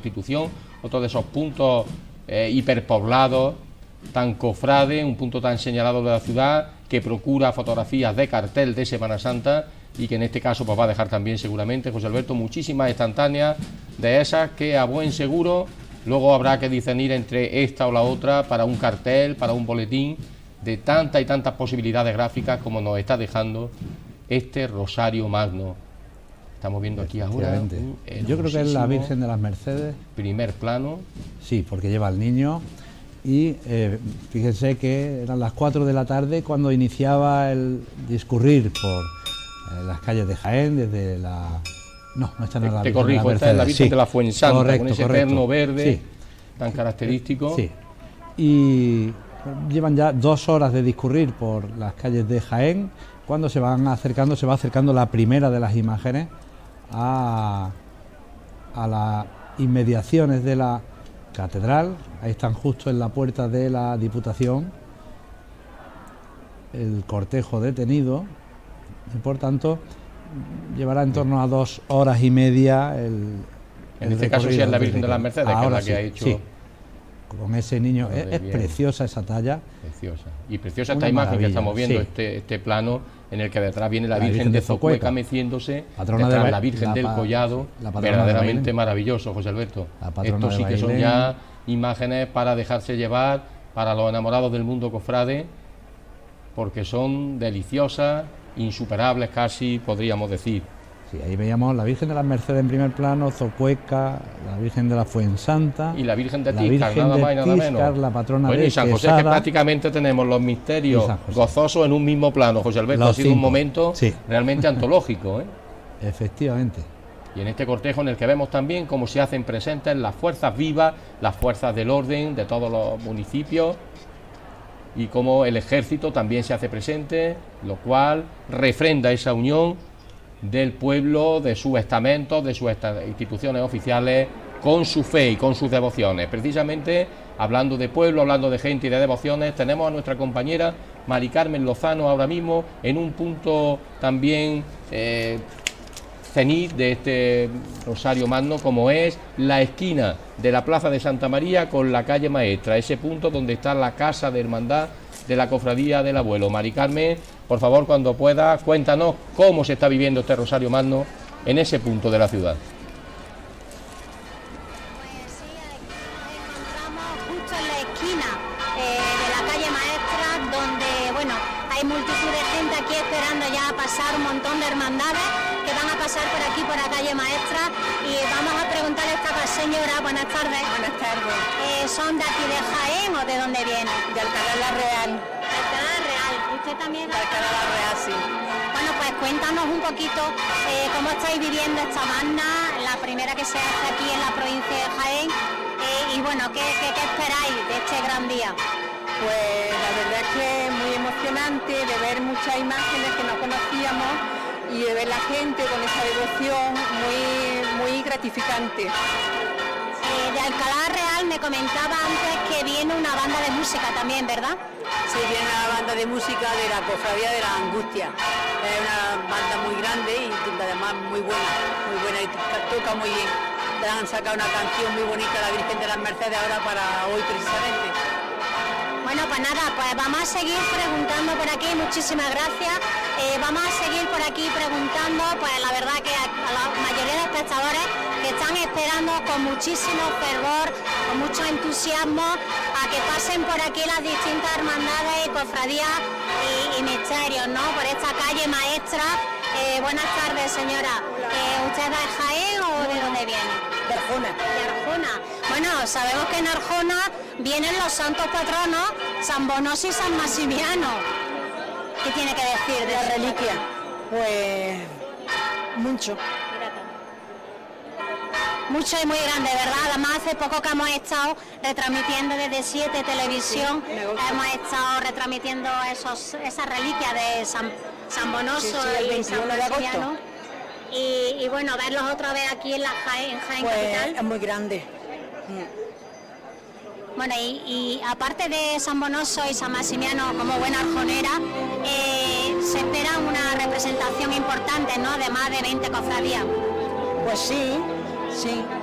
Constitución, otro de esos puntos hiperpoblados, tan cofrade, un punto tan señalado de la ciudad, que procura fotografías de cartel de Semana Santa y que en este caso pues va a dejar también seguramente, José Alberto, muchísimas instantáneas de esas que a buen seguro luego habrá que discernir entre esta o la otra para un cartel, para un boletín, de tantas y tantas posibilidades gráficas como nos está dejando este Rosario Magno. Estamos viendo aquí ahora yo creo que es la Virgen de las Mercedes. Primer plano. Sí, porque lleva al niño. Y fíjense que eran las 4 de la tarde cuando iniciaba el discurrir por las calles de Jaén, desde la... No, esta no es la Virgen corrijo, de la esta es la Virgen de la Fuensanta, correcto, con ese perno verde tan característico. Sí, y llevan ya 2 horas de discurrir por las calles de Jaén, cuando se va acercando la primera de las imágenes a las inmediaciones de la catedral. Ahí están justo en la puerta de la Diputación el cortejo detenido y por tanto llevará en torno a 2 horas y media en este caso sí es la Virgen de las Mercedes, que es la que ha hecho. Sí, con ese niño, es preciosa esa talla. Preciosa. Y preciosa esta imagen que estamos viendo, este plano en el que detrás viene la Virgen de Zocueca meciéndose, detrás de la Virgen del Collado, verdaderamente maravilloso, José Alberto. Estos sí que son ya imágenes para dejarse llevar, para los enamorados del mundo cofrade, porque son deliciosas, insuperables casi, podríamos decir. Sí, ahí veíamos la Virgen de las Mercedes en primer plano, Zocueca, la Virgen de la Fuensanta y la Virgen de Tíscar, nada más y nada menos. La patrona y San José, que prácticamente tenemos los misterios gozosos en un mismo plano. José Alberto, ha sido un momento realmente antológico, ¿eh? Efectivamente. Y en este cortejo en el que vemos también cómo se hacen presentes las fuerzas vivas, las fuerzas del orden de todos los municipios, y cómo el ejército también se hace presente, lo cual refrenda esa unión del pueblo, de sus estamentos, de sus instituciones oficiales, con su fe y con sus devociones. Precisamente, hablando de pueblo, hablando de gente y de devociones, tenemos a nuestra compañera Mari Carmen Lozano ahora mismo en un punto también cenit de este Rosario Magno, como es la esquina de la Plaza de Santa María con la calle Maestra, ese punto donde está la casa de hermandad de la Cofradía del Abuelo. Mari Carmen, por favor, cuando pueda, cuéntanos cómo se está viviendo este Rosario Magno en ese punto de la ciudad. Pues sí, aquí nos encontramos justo en la esquina de la calle Maestra, donde, bueno, hay multitud de gente aquí esperando ya a pasar, un montón de hermandades que van a pasar por aquí, por la calle Maestra, y vamos a preguntarle a esta señora. Buenas tardes. Buenas tardes. ¿Son de aquí de Jaén o de dónde vienen? De Alcalá la Real. De Alcalá la Real. ¿Usted también? De Alcalá la Real, sí. Bueno, pues cuéntanos un poquito cómo estáis viviendo esta magna, la primera que se hace aquí en la provincia de Jaén, y bueno, ¿qué esperáis de este gran día? Pues la verdad es que es muy emocionante de ver muchas imágenes que no conocíamos y de ver la gente con esa devoción muy gratificante. De Alcalá Real me comentaba antes que viene una banda de música también, ¿verdad? Sí, viene una banda de música de la Cofradía de la Angustia. Es una banda muy grande y además muy buena y toca muy bien. Le han sacado una canción muy bonita, la Virgen de las Mercedes, ahora para hoy precisamente. Bueno, pues nada, pues vamos a seguir preguntando por aquí, muchísimas gracias. Vamos a seguir por aquí preguntando, pues la verdad que a la mayoría de espectadores que están esperando con muchísimo fervor, con mucho entusiasmo, a que pasen por aquí las distintas hermandades y cofradías y misterios, ¿no? Por esta calle Maestra. Buenas tardes, señora. ¿Usted es de Jaén o de dónde viene? De Arjona. De Arjona. Bueno, sabemos que en Arjona vienen los santos patronos San Bonoso y San Maximiano. ¿Qué tiene que decir de la sus reliquia? Pues mucho. Mucho y muy grande, ¿verdad? Además, hace poco que hemos estado retransmitiendo desde 7 Televisión, hemos estado retransmitiendo esas reliquias de San Bonoso y San Maximiano. Y bueno, verlos otra vez aquí en Jaén pues Capital. Es muy grande. Bueno, y aparte de San Bonoso y San Maximiano como buena arjonera, se espera una representación importante, ¿no? De más de 20 cofradías. Pues sí,